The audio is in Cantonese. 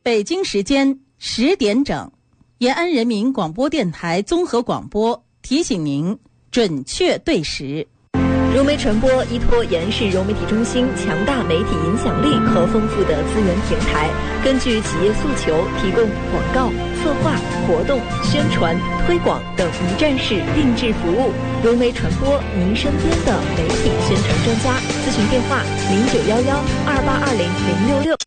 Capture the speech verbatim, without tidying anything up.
北京时间十点整，延安人民广播电台综合广播提醒您准确对时。 融媒传播依托延安市融媒体中心强大媒体影响力和丰富的资源平台，根据企业诉求，提供广告、策划、活动、宣传、推广等一站式定制服务。融媒传播，您身边的媒体宣传专家。咨询电话：零九幺幺二八二零零六六。